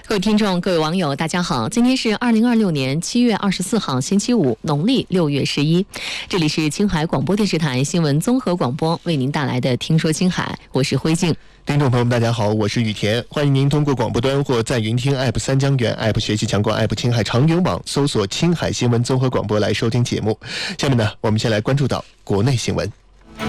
各位听众、各位网友，大家好！今天是2026年7月24号，星期五，农历6月11。这里是青海广播电视台新闻综合广播，为您带来的《听说青海》，我是辉静。 听众朋友们，大家好，我是雨田，欢迎您通过广播端或在云听 App 三江源 App 学习强国 App 青海长云网搜索青海新闻综合广播来收听节目。下面呢，我们先来关注到国内新闻。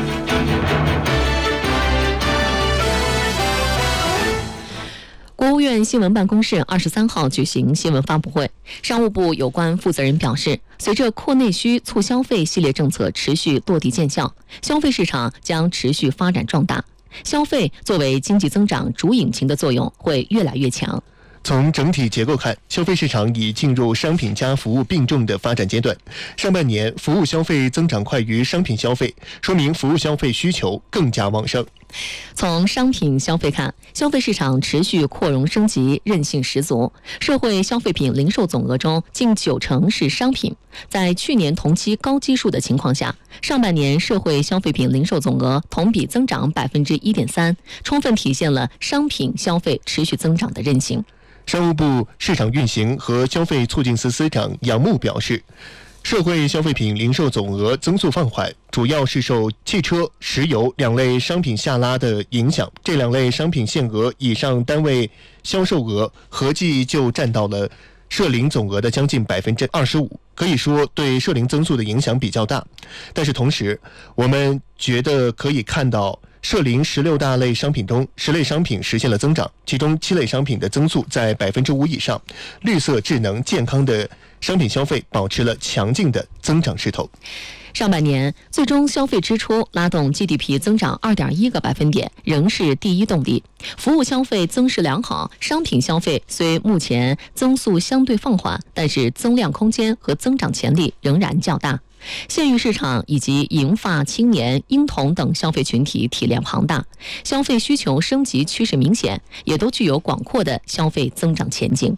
国务院新闻办公室23号举行新闻发布会，商务部有关负责人表示，随着扩内需、促消费系列政策持续落地见效，消费市场将持续发展壮大，消费作为经济增长主引擎的作用会越来越强。 从整体结构看，消费市场已进入商品加服务并重的发展阶段。上半年服务消费增长快于商品消费，说明服务消费需求更加旺盛。 从商品消费看，消费市场持续扩容升级，韧性十足。社会消费品零售总额中近90%是商品。在去年同期高基数的情况下，上半年社会消费品零售总额同比增长1.3%，充分体现了商品消费持续增长的韧性。 商务部市场运行和消费促进司司长杨牧表示，社会消费品零售总额增速放缓，主要是受汽车、石油两类商品下拉的影响。这两类商品限额以上单位销售额合计就占到了社零总额的将近25%，可以说对社零增速的影响比较大。但是同时，我们觉得可以看到社零16大类商品中，10类商品实现了增长，其中7类商品的增速在5%以上。绿色、智能、健康的商品消费保持了强劲的增长势头。 上半年最终消费支出拉动 GDP 增长2.1个百分点，仍是第一动力。服务消费增势良好，商品消费虽目前增速相对放缓，但是增量空间和增长潜力仍然较大。县域市场以及银发、青年、婴童等消费群体体量庞大，消费需求升级趋势明显，也都具有广阔的消费增长前景。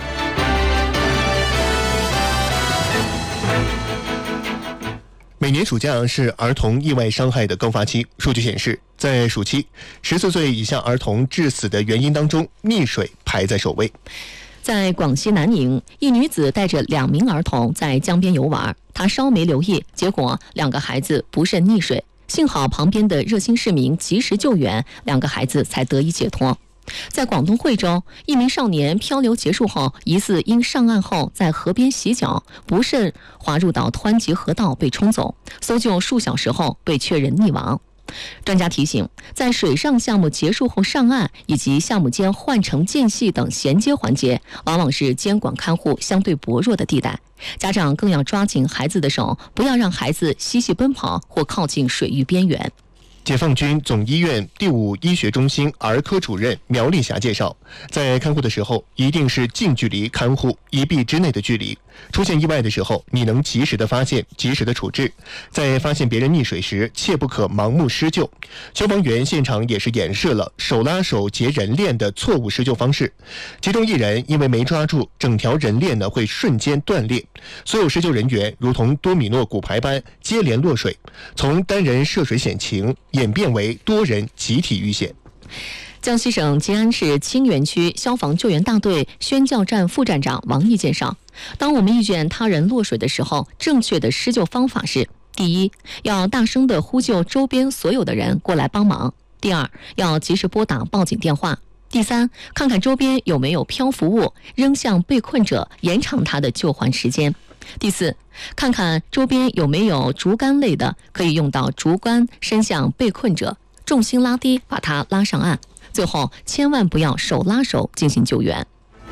每年暑假是儿童意外伤害的高发期，数据显示，在暑期14岁以下儿童致死的原因当中，溺水排在首位。 在广西南宁，一女子带着2名儿童在江边游玩，她稍没留意，结果2个孩子不慎溺水，幸好旁边的热心市民及时救援，2个孩子才得以解脱。在广东惠州，一名少年漂流结束后，疑似因上岸后在河边洗脚，不慎滑入到湍急河道被冲走，搜救数小时后被确认溺亡。专家提醒，在水上项目结束后上岸以及项目间换乘间隙等衔接环节，往往是监管看护相对薄弱的地带，家长更要抓紧孩子的手，不要让孩子嬉戏奔跑或靠近水域边缘。 解放军总医院第5医学中心儿科主任苗丽霞介绍，在看护的时候一定是近距离看护，1臂之内的距离。出现意外的时候，你能及时的发现，及时的处置。在发现别人溺水时，切不可盲目施救。消防员现场也是演示了手拉手结人链的错误施救方式，其中1人因为没抓住，整条人链呢会瞬间断裂。所有施救人员如同多米诺骨牌般接连落水，从单人涉水险情演变为多人集体遇险。 江西省吉安市清源区消防救援大队宣教站副站长王毅介绍，当我们遇见他人落水的时候，正确的施救方法是：第一，要大声地呼救周边所有的人过来帮忙；第二，要及时拨打报警电话；第三，看看周边有没有漂浮物，扔向被困者，延长他的救援时间；第四，看看周边有没有竹竿类的，可以用到竹竿伸向被困者，重心拉低，把他拉上岸。最后，千万不要手拉手进行救援。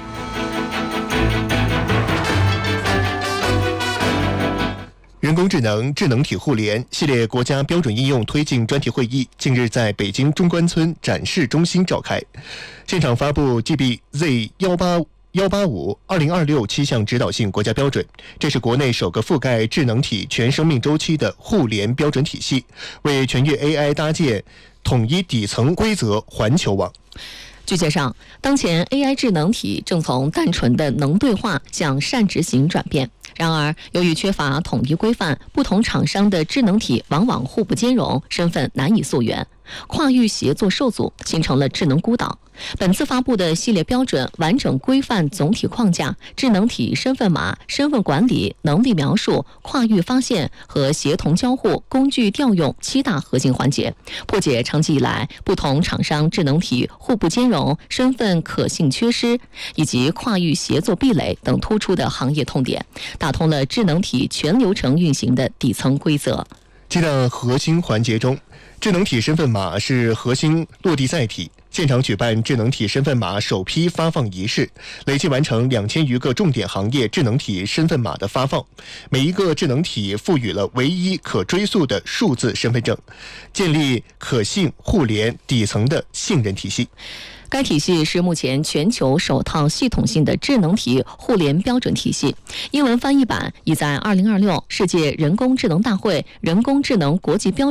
人工智能、智能体互联系列国家标准应用推进专题会议近日在北京中关村展示中心召开，现场发布 GBZ185 2026 7项指导性国家标准，这是国内首个覆盖智能体全生命周期的互联标准体系，为全域 AI 搭建统一底层规则环球网。 据介绍，当前 AI 智能体正从单纯的能对话向善执行转变。 然而，由于缺乏统一规范，不同厂商的智能体往往互不兼容，身份难以溯源，跨域协作受阻，形成了智能孤岛。本次发布的系列标准完整规范总体框架、智能体身份码、身份管理、能力描述、跨域发现和协同交互、工具调用7大核心环节，破解长期以来不同厂商智能体互不兼容、身份可信缺失以及跨域协作壁垒等突出的行业痛点，打通了智能体全流程运行的底层规则。 7大核心环节中，智能体身份码是核心落地载体。现场举办智能体身份码首批发放仪式，累计完成2000余个重点行业智能体身份码的发放。每一个智能体赋予了唯一可追溯的数字身份证，建立可信互联底层的信任体系。 该体系是目前全球首套系统性的智能体互联标准体系，英文翻译版已在2026世界人工智能大会人工智能国际标